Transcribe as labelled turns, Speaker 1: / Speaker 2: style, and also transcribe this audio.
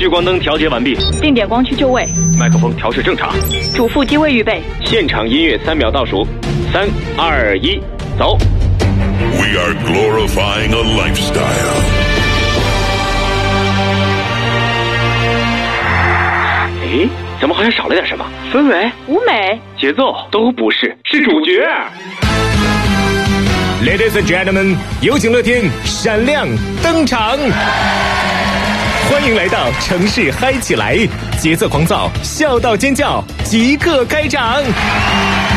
Speaker 1: 聚光灯调节完毕，
Speaker 2: 定点光区就位，
Speaker 1: 麦克风调试正常，
Speaker 2: 主副机位预备。
Speaker 1: 现场音乐3秒倒数，3、2、1，走。
Speaker 3: We are glorifying a lifestyle.
Speaker 1: 诶，怎么好像少了点什么？氛围、
Speaker 2: 舞美、
Speaker 1: 节奏都不是，是主角。
Speaker 4: Ladies and gentlemen， 有请乐天闪亮登场！欢迎来到城市嗨起来，节奏狂躁，笑到尖叫，即刻开场！